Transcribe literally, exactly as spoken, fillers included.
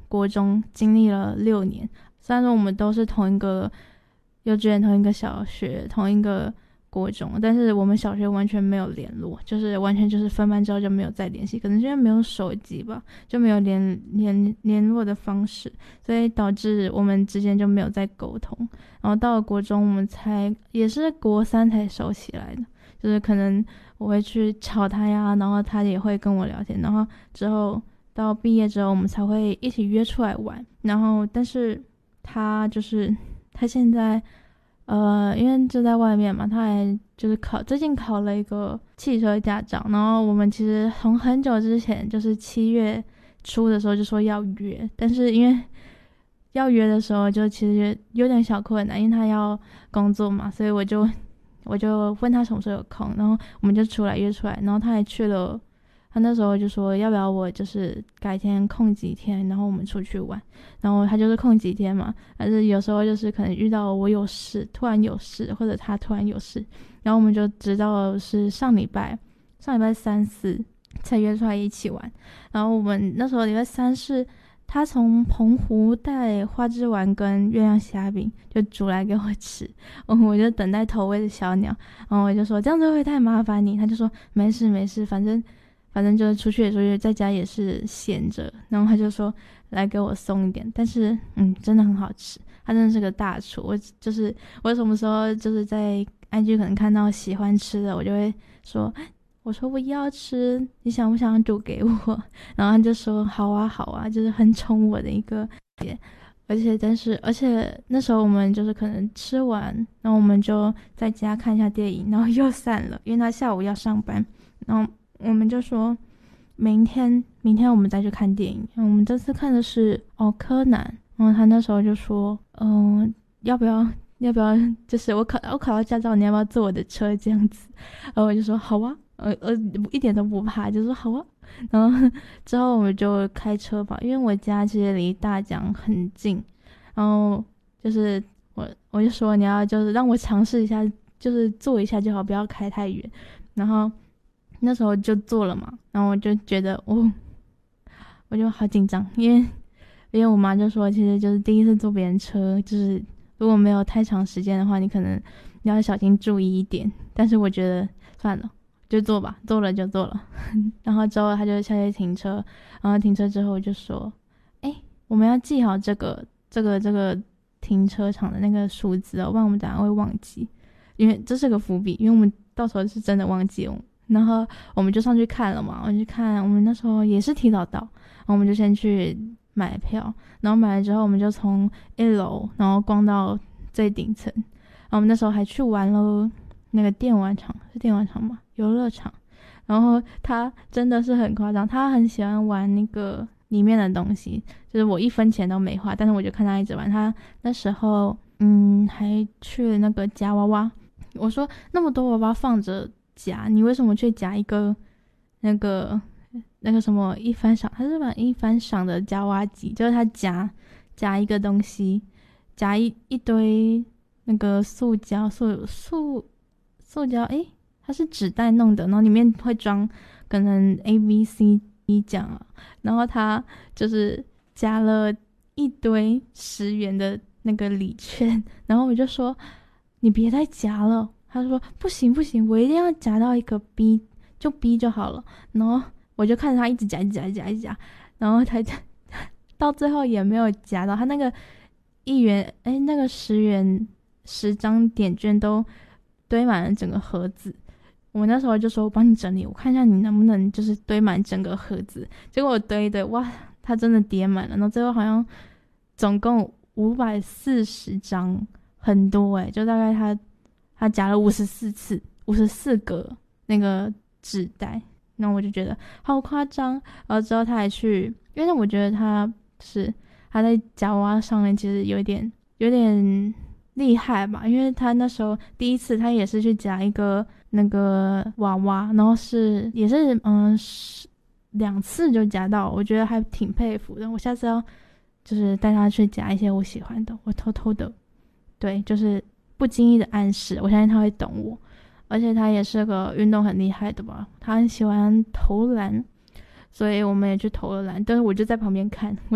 国中经历了六年，虽然说我们都是同一个幼稚园、同一个小学、同一个国中，但是我们小学完全没有联络，就是完全就是分班之后就没有再联系，可能因为没有手机吧，就没有联联联络的方式，所以导致我们之间就没有再沟通。然后到了国中，我们才也是国三才熟起来的，就是可能我会去吵他呀，然后他也会跟我聊天，然后之后到毕业之后，我们才会一起约出来玩。然后但是他就是他现在呃，因为就在外面嘛，他还就是考最近考了一个汽车驾照，然后我们其实从很久之前就是七月初的时候就说要约，但是因为要约的时候就其实有点小困难，因为他要工作嘛，所以我就我就问他什么时候有空，然后我们就出来约出来，然后他还去了。他那时候就说要不要我就是改天空几天，然后我们出去玩，然后他就是空几天嘛，但是有时候就是可能遇到我有事，突然有事，或者他突然有事，然后我们就知道是上礼拜上礼拜三四才约出来一起玩。然后我们那时候礼拜三是他从澎湖带花枝丸跟月亮虾饼就煮来给我吃，我就等待投喂的小鸟，然后我就说这样子会不会太麻烦你，他就说没事没事，反正反正就是出去也出去，在家也是闲着，然后他就说来给我送一点，但是嗯，真的很好吃，他真的是个大厨。我就是我什么时候就是在 I G 可能看到喜欢吃的，我就会说，我说我要吃，你想不想煮给我？然后他就说好啊好啊，就是很宠我的一个点。而且但是而且那时候我们就是可能吃完，然后我们就在家看一下电影，然后又散了，因为他下午要上班，然后我们就说明天明天我们再去看电影。我们这次看的是哦柯南，然后他那时候就说嗯、呃、要不要要不要就是我考我考到驾照，你要不要坐我的车这样子。然后我就说好啊，呃呃一点都不怕，就说好啊。然后之后我们就开车吧，因为我家其实离大江很近，然后就是我我就说你要就是让我尝试一下，就是坐一下就好，不要开太远。然后那时候就做了嘛，然后我就觉得哦，我就好紧张，因为因为我妈就说，其实就是第一次坐别人车，就是如果没有太长时间的话，你可能你要小心注意一点。但是我觉得算了，就做吧，做了就做了。然后之后他就下去停车，然后停车之后我就说，哎，我们要记好这个这个这个停车场的那个数字哦，不然我们等下会忘记，因为这是个伏笔，因为我们到时候是真的忘记了。然后我们就上去看了嘛，我们去看，我们那时候也是提早到，然后我们就先去买票，然后买了之后我们就从一楼然后逛到最顶层，然后我们那时候还去玩了那个电玩场，是电玩场吗？游乐场。然后他真的是很夸张，他很喜欢玩那个里面的东西，就是我一分钱都没花，但是我就看他一直玩。他那时候嗯还去了那个夹娃娃，我说那么多娃娃放着夹，你为什么去夹一个那个那个什么一番赏？他是把一番赏的夹娃机，就是他夹夹一个东西，夹一一堆那个塑胶塑塑塑胶，诶，它是纸袋弄的，然后里面会装可能 A B C D 奖啊，然后他就是夹了一堆十元的那个礼券，然后我就说你别再夹了。他说不行不行，我一定要夹到一个 B， 就 B 就好了。然后我就看着他一直夹一直夹一直夹一直夹，然后他到最后也没有夹到，他那个一元哎那个十元十张点券都堆满了整个盒子。我那时候就说我帮你整理，我看一下你能不能就是堆满整个盒子。结果我堆一堆，哇，他真的叠满了，然后最后好像总共五百四十张，很多诶、欸、就大概他他夹了五十四次，五十四个那个纸袋，那我就觉得好夸张。然后之后他还去，因为我觉得他是他在夹娃娃上面其实有点有点厉害吧，因为他那时候第一次他也是去夹一个那个娃娃，然后是也是嗯是两次就夹到，我觉得还挺佩服的。我下次要就是带他去夹一些我喜欢的，我偷偷的，对，就是不经意的暗示，我相信他会懂我。而且他也是个运动很厉害的吧，他很喜欢投篮，所以我们也去投了篮，但是我就在旁边看，我